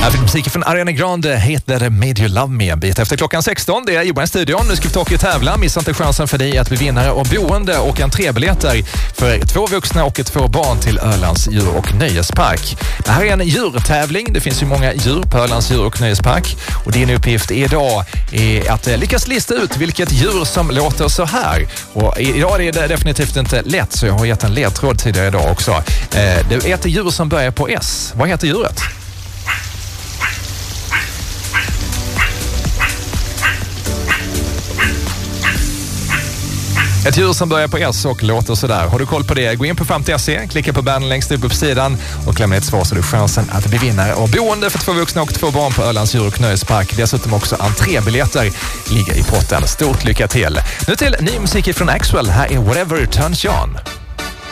Här finns musik från Ariana Grande, heter Made You Love Me. En bit efter klockan 16, det är Johan i studion. Nu ska vi ta och tävla. Missa inte chansen för dig att bli vinnare av boende och entrébiljetter för 2 vuxna och 2 barn till Ölands djur- och nöjespark. Det här är en djurtävling. Det finns ju många djur på Ölands djur- och nöjespark. Och din uppgift idag är att lyckas lista ut vilket djur som låter så här. Och idag är det definitivt inte lätt, så jag har gett en ledtråd tidigare idag också. Det är ett djur som börjar på S. Vad heter djuret? Ett djur som börjar på S och låter sådär. Har du koll på det? Gå in på fam.se, klicka på bannern längst upp på sidan och lämna ett svar så har du chansen att bli vinnare av boende för 2 vuxna och 2 barn på Ölands djur- och nöjespark. Dessutom också entrébiljetter ligger i potten. Stort lycka till! Nu till ny musik från Axwell. Här är Whatever Turns You On.